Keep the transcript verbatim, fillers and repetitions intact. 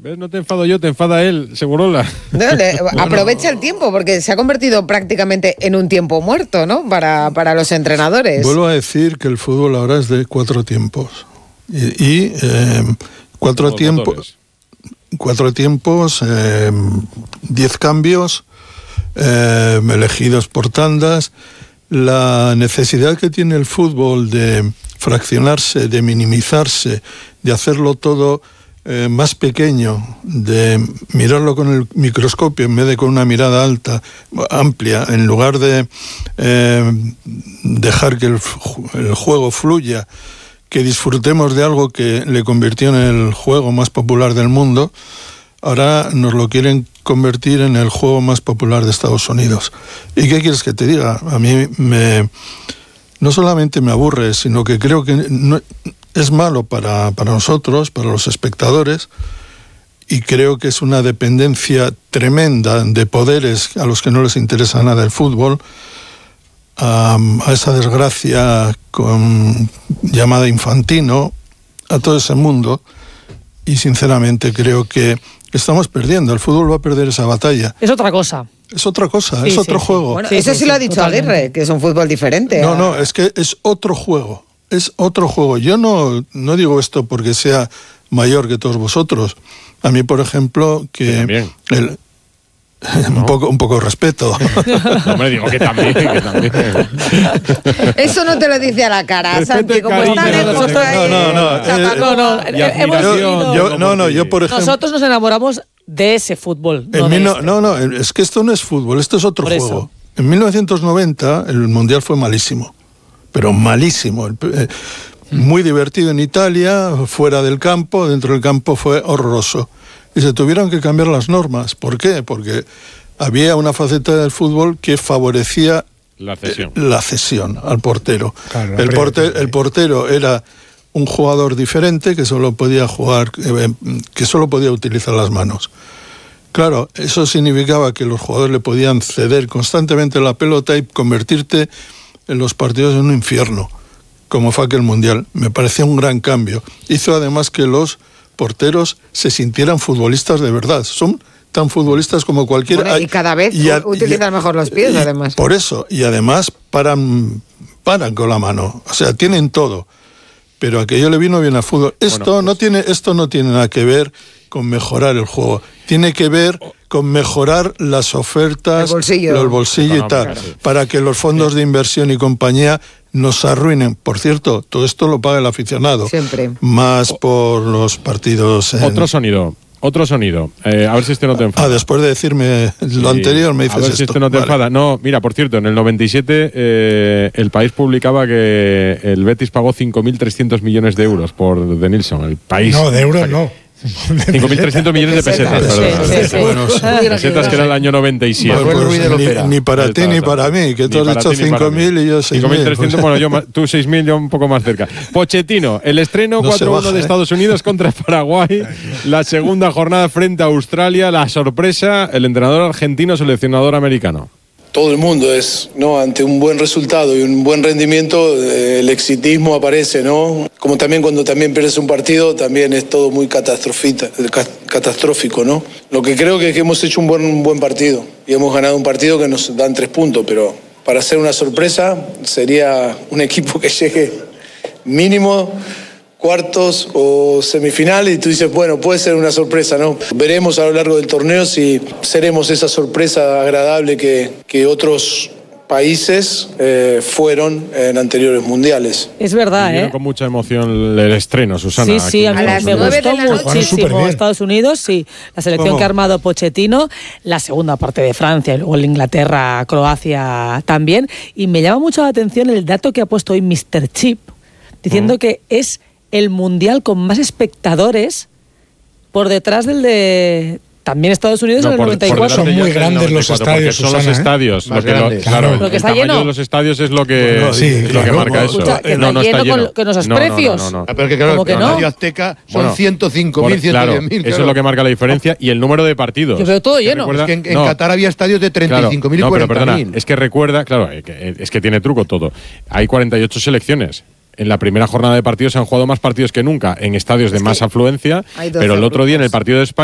¿Ves? No te enfado yo, te enfada él, Segurola. No, le, aprovecha el tiempo, porque se ha convertido prácticamente en un tiempo muerto, ¿no? Para, para los entrenadores. Vuelvo a decir que el fútbol ahora es de cuatro tiempos. Y, y eh, cuatro Los tiempos, botones. cuatro tiempos, eh, diez cambios, eh, elegidos por tandas. La necesidad que tiene el fútbol de fraccionarse, de minimizarse, de hacerlo todo eh, más pequeño, de mirarlo con el microscopio en vez de con una mirada alta, amplia, en lugar de eh, dejar que el, el juego fluya, que disfrutemos de algo que le convirtió en el juego más popular del mundo, ahora nos lo quieren convertir en el juego más popular de Estados Unidos. ¿Y qué quieres que te diga? A mí me, no solamente me aburre, sino que creo que no, es malo para, para nosotros, para los espectadores, y creo que es una dependencia tremenda de poderes a los que no les interesa nada el fútbol, a, a esa desgracia con, llamada Infantino, a todo ese mundo, y sinceramente creo que estamos perdiendo, el fútbol va a perder esa batalla. Es otra cosa. Es otra cosa, Sí, es sí, otro sí. juego. Bueno, Sí, eso sí, sí, sí, lo ha dicho totalmente. Aguirre, que es un fútbol diferente. No, a... no, es que es otro juego, es otro juego. Yo no, no digo esto porque sea mayor que todos vosotros. A mí, por ejemplo, que el, ¿No? un poco un poco de respeto. No, hombre, digo que también, que también. Eso no te lo dice a la cara, Respeto Santi, y como está cariño, lejos no, ahí, no, no, chapacón. No, no, Y eh, hemos admiración. sido- Yo, no, no, yo por ejemplo... Nosotros nos enamoramos de ese fútbol. No, En de mil no, este. no, no, es que esto no es fútbol, esto es otro Por juego. eso. En mil novecientos noventa el Mundial fue malísimo, pero malísimo. El- eh, muy divertido en Italia, fuera del campo, dentro del campo fue horroroso. Y se tuvieron que cambiar las normas. ¿Por qué? Porque había una faceta del fútbol que favorecía La cesión. eh, la cesión al portero. Claro, el, hombre, porte- sí. el portero era un jugador diferente que solo podía jugar, eh, que solo podía utilizar las manos. Claro, eso significaba que los jugadores le podían ceder constantemente la pelota y convertirte en los partidos en un infierno, como fue aquel Mundial. Me parecía un gran cambio. Hizo además que los porteros se sintieran futbolistas de verdad. Son tan futbolistas como cualquiera. Bueno, y cada vez Y a- utilizan y- mejor los pies, y además. Por eso, y además paran, paran con la mano. O sea, tienen todo. Pero aquello le vino bien al fútbol. Esto, Bueno, pues- no tiene, esto no tiene nada que ver con mejorar el juego. Tiene que ver con mejorar las ofertas, El bolsillo. los bolsillos y tal, Económico, sí. para que los fondos de inversión y compañía nos arruinen. Por cierto, todo esto lo paga el aficionado. Siempre. Más por los partidos. en- Otro sonido, otro sonido. Eh, a ver si este no te enfada. Ah, después de decirme lo Sí, anterior me dices a ver esto. si este no te Vale. enfada. No, mira, por cierto, en el noventa y siete eh, el País publicaba que el Betis pagó cinco mil trescientos millones de euros por De Nilsson. El País. No, de euros no. cinco mil trescientos millones de pesetas, Pesetas, perdón. Sí, sí, sí. Bueno, sí. Pesetas que era el año noventa y siete. Bueno, Manuel pues Ruiz de ni, Lopera. ni para Ahí ti está, ni está. para mí, que tú Ni has para dicho ti ni para cinco mil mí. y yo seis cinco mil mil. trescientos, bueno, yo, ma- tú seis mil, yo un poco más cerca. Pochettino, el estreno No se cuatro uno baja, de ¿eh? Estados Unidos contra Paraguay, la segunda jornada frente a Australia, la sorpresa, el entrenador argentino, seleccionador americano. Todo el mundo es, ¿no? Ante un buen resultado y un buen rendimiento, eh, el exitismo aparece, ¿no? Como también cuando también pierdes un partido, también es todo muy catastrofita- ca- catastrófico, ¿no? Lo que creo que es que hemos hecho un buen, un buen partido y hemos ganado un partido que nos dan tres puntos, pero para hacer una sorpresa sería un equipo que llegue mínimo cuartos o semifinales y tú dices, bueno, puede ser una sorpresa, ¿no? Veremos a lo largo del torneo si seremos esa sorpresa agradable que, que otros países eh, fueron en anteriores mundiales. Es verdad, Vivieron ¿eh? con mucha emoción el estreno, Susana. Sí, sí, a mí A las me nueve gustó de la noche. Jugaron muchísimo superbién. Estados Unidos, sí. La selección ¿Cómo? que ha armado Pochettino, la segunda parte de Francia y luego el Inglaterra, Croacia también. Y me llama mucho la atención el dato que ha puesto hoy míster Chip, diciendo que es el mundial con más espectadores por detrás del de también Estados Unidos No, en el por- noventa y por cuatro. delante Son muy ya está el grandes los noventa y cuatro, porque estadios, son los Susana, ¿eh? estadios. Más lo que lo- grandes. claro, Claro. Lo que el está tamaño lleno. de los estadios es lo que, Bueno, sí, lo que claro. marca eso. Escucha, que no, está no está lleno lleno. con- con esos No, no, no, precios. no, no. Ah, pero que claro, ¿Cómo que el no? Radio Azteca son Bueno, ciento cinco por- mil, ciento claro, diez mil. eso es lo que marca la diferencia y el número de partidos. Yo veo todo lleno. Recuerda- Es que en, en no, Qatar había estadios de treinta y cinco mil claro, y no, pero cuarenta perdona, mil. es que recuerda, claro, eh, que- es que tiene truco todo. Hay cuarenta y ocho selecciones. En la primera jornada de partidos se han jugado más partidos que nunca en estadios de más afluencia, hay doce pero el otro día en el grupos. partido de España